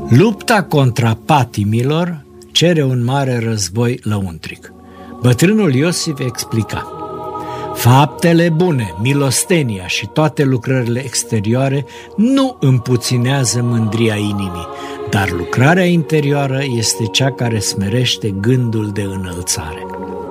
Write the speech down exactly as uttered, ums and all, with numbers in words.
Lupta contra patimilor cere un mare război lăuntric. Bătrânul Iosif explica: faptele bune, milostenia și toate lucrările exterioare nu împuținează mândria inimii, dar lucrarea interioară este cea care smerește gândul de înălțare.